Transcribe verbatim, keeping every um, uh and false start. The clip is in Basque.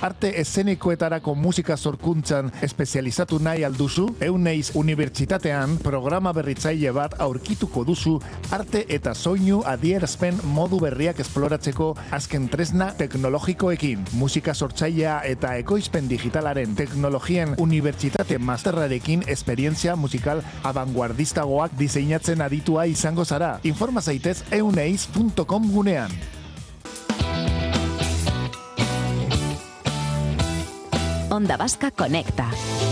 Arte eszenikoetarako musika sorkuntzan espezializatu nahi alduzu, Euneiz Unibertsitatean programa berritzaile bat aurkituko duzu arte eta soinu adierazpen modu berriak esploratzeko azken tresna teknologikoekin. Musika sortzailea eta ekoizpen digitalaren teknologien unibertsitate masterrarekin esperientzia musikal abanguardistagoak diseinatzen aditua izango zara. Informa zaitez euneiz punto com gunean. Onda Vasca Conecta.